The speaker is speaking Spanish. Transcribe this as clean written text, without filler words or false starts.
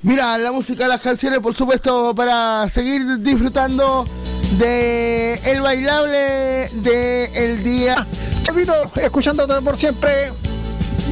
Mira, la música, las canciones, por supuesto, para seguir disfrutando de el bailable de el día. Chapito, escuchándote por siempre.